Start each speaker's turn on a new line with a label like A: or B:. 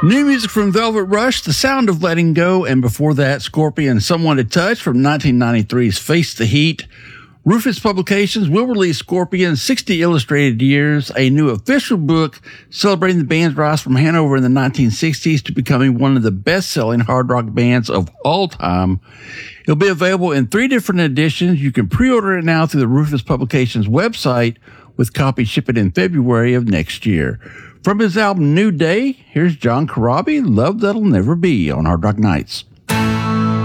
A: New music from Velvet Rush, The Sound of Letting Go, and before that, Scorpion, Someone to Touch from 1993's Face the Heat. Rufus Publications will release Scorpion's 60 Illustrated Years, a new official book celebrating the band's rise from Hanover in the 1960s to becoming one of the best-selling hard rock bands of all time. It'll be available in 3 different editions. You can pre-order it now through the Rufus Publications website, with copies shipping in February of next year. From his album New Day, here's John Corabi, Love That'll Never Be on Hard Rock Nights.